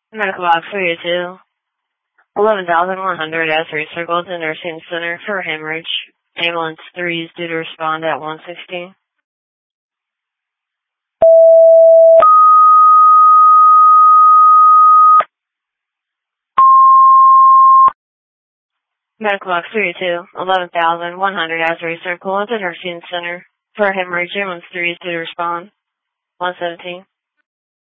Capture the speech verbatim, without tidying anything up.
Medical box three two, eleven thousand one hundred as recircled to nursing center for hemorrhage. Ambulance three is due to respond at one sixteen. Medical box three two, eleven thousand one hundred as recircled to nursing center for hemorrhage. Ambulance three is due to respond one seventeen.